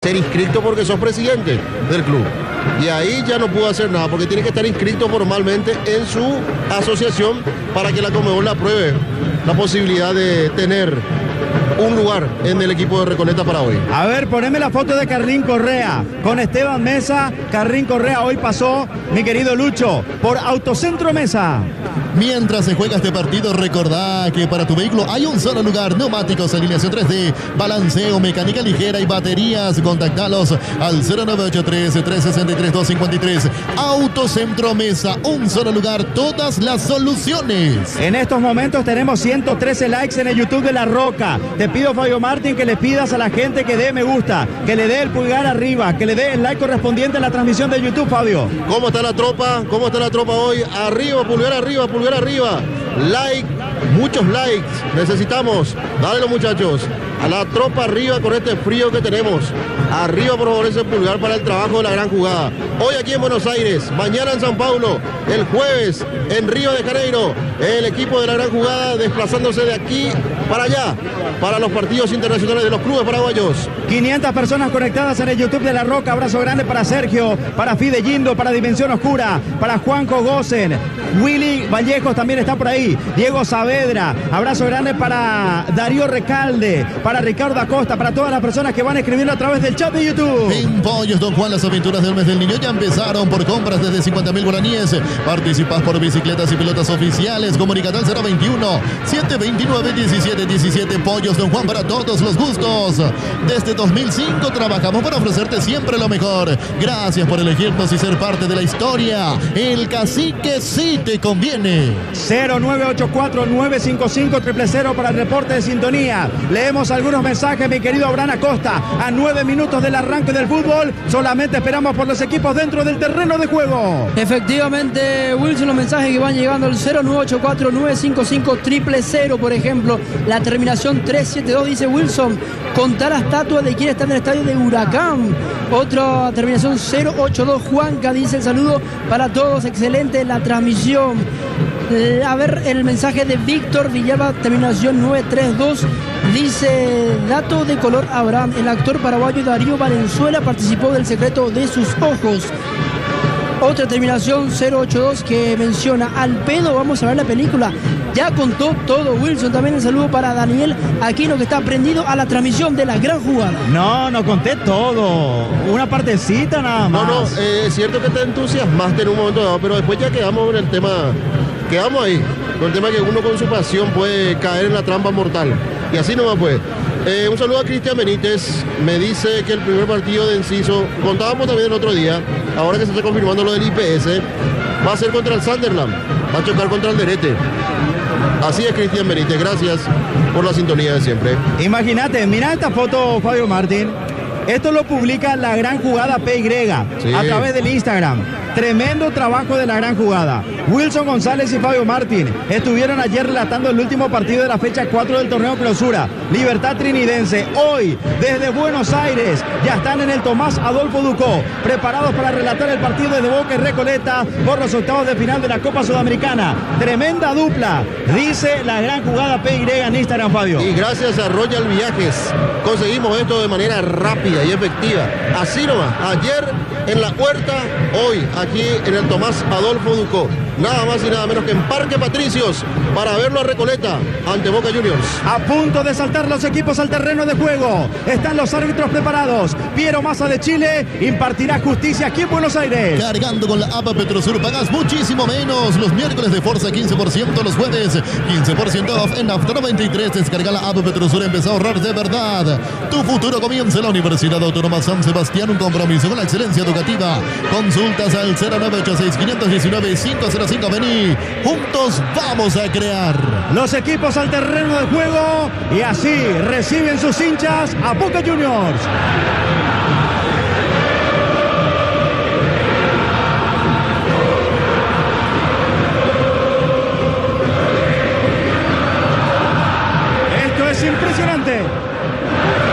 ser inscrito porque sos presidente del club. Y ahí ya no pudo hacer nada porque tiene que estar inscrito formalmente en su asociación para que la Conmebol le apruebe la posibilidad de tener un lugar en el equipo de Recoleta para hoy. A ver, poneme la foto de Carlín Correa con Esteban Mesa. Carlín Correa hoy pasó, mi querido Lucho, por Autocentro Mesa. Mientras se juega este partido, recordá que para tu vehículo hay un solo lugar: neumáticos, alineación 3D, balanceo, mecánica ligera y baterías. Contactalos al 0983-363-253. Autocentro Mesa, un solo lugar, todas las soluciones. En estos momentos tenemos 113 likes en el YouTube de La Roca. Te pido, Fabio Martín, que le pidas a la gente que dé me gusta, que le dé el pulgar arriba, que le dé el like correspondiente a la transmisión de YouTube, Fabio. ¿Cómo está la tropa? ¿Cómo está la tropa hoy? Arriba, pulgar arriba, pulgar arriba. Like, muchos likes necesitamos. Dale, los muchachos. A la tropa arriba con este frío que tenemos. Arriba, por favor, ese pulgar para el trabajo de la gran jugada. Hoy aquí en Buenos Aires, mañana en San Paulo, el jueves en Río de Janeiro. El equipo de la gran jugada desplazándose de aquí para allá, para los partidos internacionales de los clubes paraguayos. 500 personas conectadas en el YouTube de La Roca. Abrazo grande para Sergio, para Fide Yindo, para Dimensión Oscura, para Juanjo Gosen. Willy Vallejos también está por ahí. Diego Saavedra. Abrazo grande para Darío Recalde, para Ricardo Acosta, para todas las personas que van escribiendo a través del chat de YouTube. En Pollos Don Juan, las aventuras del mes del niño ya empezaron. Por compras desde 50.000 guaraníes. Participás por bicicletas y pelotas oficiales. Comunicate al 021-729-1717. Pollos Don Juan, para todos los gustos. Desde 2005 trabajamos para ofrecerte siempre lo mejor. Gracias por elegirnos y ser parte de la historia. El Cacique sí te conviene. 0984-955-000 para el reporte de sintonía. Leemos algunos mensajes, mi querido Abraham Acosta. A 9 minutos del arranque del fútbol, solamente esperamos por los equipos dentro del terreno de juego. Efectivamente, Wilson, los mensajes que van llegando al 0984-955-000, por ejemplo, la terminación 372 dice Wilson, contar la estatua de quien está en el estadio de Huracán. Otra terminación 082, Juanca dice el saludo para todos, excelente la transmisión. A ver, el mensaje de Víctor Villalba, terminación 932, dice, dato de color Abraham, el actor paraguayo Darío Valenzuela participó del Secreto de sus ojos. Otra terminación 082 que menciona, al pedo vamos a ver la película. Ya contó todo Wilson. También el saludo para Daniel Aquino, que está prendido a la transmisión de la gran jugada. No conté todo. Una partecita nada más. No, es cierto que te entusiasmaste en un momento dado, pero después ya quedamos en el tema. Quedamos ahí, con el tema que uno con su pasión puede caer en la trampa mortal. Y así nomás pues. Un saludo a Cristian Benítez. Me dice que el primer partido de Enciso, contábamos también el otro día, ahora que se está confirmando lo del IPS, va a ser contra el Sunderland. Va a chocar contra el Derete. Así es, Cristian Benítez. Gracias por la sintonía de siempre. Imagínate, mira esta foto, Fabio Martín. Esto lo publica La Gran Jugada PY a través del Instagram. Tremendo trabajo de La Gran Jugada. Wilson González y Fabio Martín estuvieron ayer relatando el último partido de la fecha 4 del torneo Clausura. Libertad Trinidense. Hoy, desde Buenos Aires, ya están en el Tomás Adolfo Ducó, preparados para relatar el partido de Boca y Recoleta por los octavos de final de la Copa Sudamericana. Tremenda dupla, dice La Gran Jugada PY en Instagram, Fabio. Y gracias a Royal Viajes conseguimos esto de manera rápida y efectiva. Así nomás, ayer en la Huerta, hoy aquí en el Tomás Adolfo Ducó. Nada más y nada menos que en Parque Patricios, para verlo a Recoleta ante Boca Juniors. A punto de saltar los equipos al terreno de juego. Están los árbitros preparados. Piero Massa de Chile impartirá justicia aquí en Buenos Aires. Cargando con la APA Petrosur pagas muchísimo menos. Los miércoles de Forza 15%, los jueves 15% off en After 93. Descarga la APA Petrosur, empezá a ahorrar de verdad. Tu futuro comienza en la Universidad Autónoma San Sebastián, un compromiso con la excelencia educativa. Consultas al 0986-519-505. Vení, juntos vamos a crear. Los equipos al terreno de juego y así reciben sus hinchas a Boca Juniors.